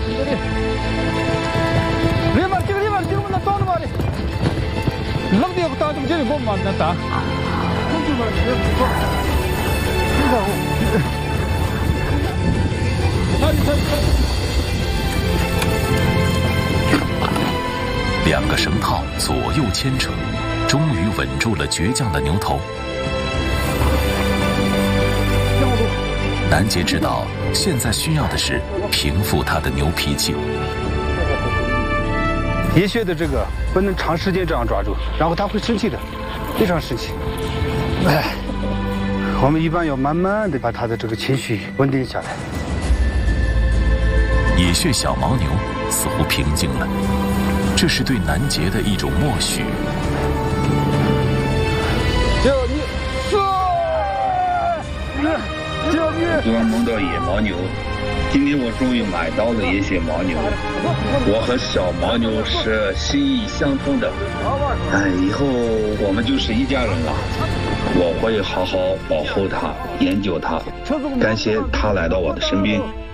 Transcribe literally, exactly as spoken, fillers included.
不这里，里面这个里面这个那当的嘛的，冷的不当，这里我嘛那当，空气嘛也不错，你看我，那你看。 两个绳套左右牵扯，终于稳住了倔强的牛头。南杰知道，现在需要的是平复他的牛脾气。 野穴的这个不能长时间这样抓住，然后他会生气的，非常生气。哎，我们一般要慢慢的把他的这个情绪稳定下来。 野穴小牦牛似乎平静了。 这是对南杰的一种默许。 救你！救你！ 昨晚梦到野牦牛，今天我终于买到了野血牦牛。我和小牦牛是心意相通的，哎，以后我们就是一家人了。我会好好保护它，研究它。感谢它来到我的身边。